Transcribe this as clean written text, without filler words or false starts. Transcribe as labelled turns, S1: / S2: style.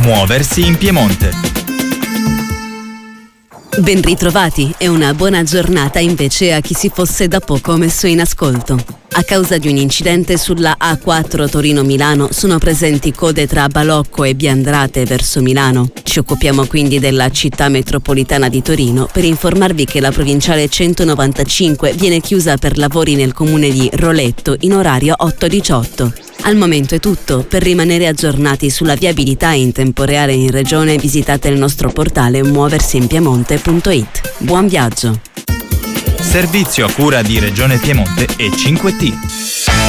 S1: Muoversi in Piemonte.
S2: Ben ritrovati e una buona giornata invece a chi si fosse da poco messo in ascolto. A causa di un incidente sulla A4 Torino-Milano sono presenti code tra Balocco e Biandrate verso Milano. Ci occupiamo quindi della città metropolitana di Torino per informarvi che la provinciale 195 viene chiusa per lavori nel comune di Roletto in orario 8-18. Al momento è tutto. Per rimanere aggiornati sulla viabilità in tempo reale in regione visitate il nostro portale muoversiinpiemonte.it. Buon viaggio!
S1: Servizio a cura di Regione Piemonte e 5T.